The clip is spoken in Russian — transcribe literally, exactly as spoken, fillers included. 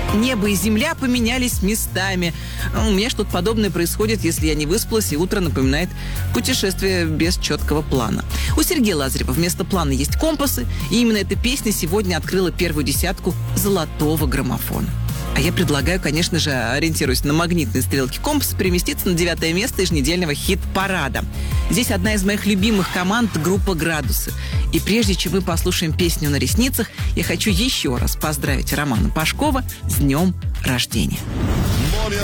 Небо и земля поменялись местами. У меня что-то подобное происходит, если я не выспалась, и утро напоминает путешествие без четкого плана. У Сергея Лазарева вместо плана есть компасы, и именно эта песня сегодня открыла первую десятку золотого граммофона. А я предлагаю, конечно же, ориентируясь на магнитные стрелки компаса, переместиться на девятое место еженедельного хит-парада. Здесь одна из моих любимых команд — группа «Градусы». И прежде чем мы послушаем песню «На ресницах», я хочу еще раз поздравить Романа Пашкова с днем рождения.